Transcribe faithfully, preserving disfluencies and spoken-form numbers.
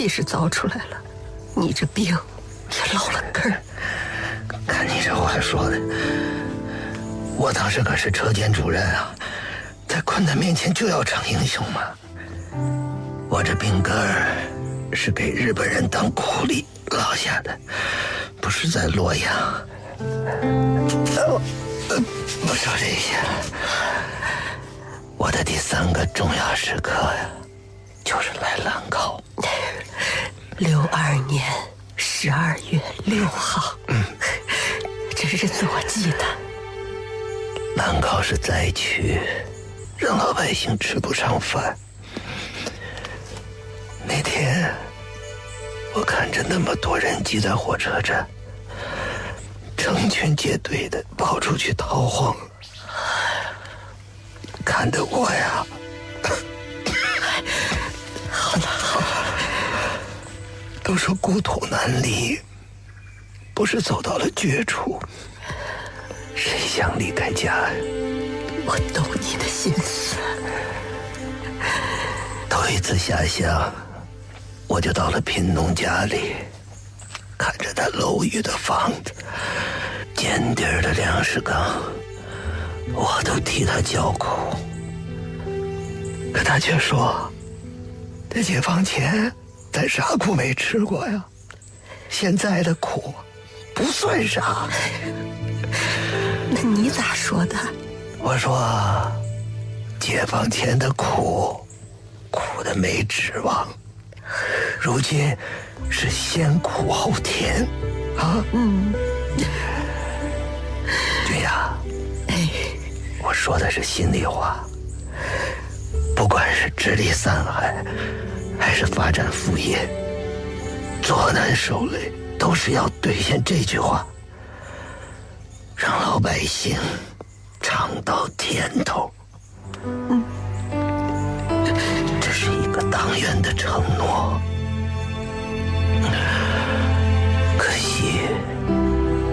气是遭出来了，你这病也落了根儿。 看你这话说的，我当时可是车间主任啊，在困难面前就要逞英雄嘛。我这病根儿是给日本人当苦力落下的，不是在洛阳。呃呃，不说这些，我的第三个重要时刻呀，就是来兰考。 六二年十二月六号，嗯，这日子我记得。 兰考是灾区，让老百姓吃不上饭。那天我看着那么多人挤在火车站，成群结队的跑出去逃荒，看得我呀， 好了好了， 都说故土难离，不是走到了绝处，谁想离开家呀？ 我懂你的心思。 头一次下乡，我就到了贫农家里，看着他楼宇的房子，尖底儿的粮食缸，我都替他叫苦。可他却说，这解放前咱啥苦没吃过呀，现在的苦不算啥。 那你咋说的？ 我说，解放前的苦，苦的没指望，如今是先苦后甜，啊， 嗯， 君雅， 哎， 我说的是心里话。不管是直隶三海，还是发展副业，做难受累，都是要兑现这句话，让老百姓尝到甜头。嗯，这是一个党员的承诺。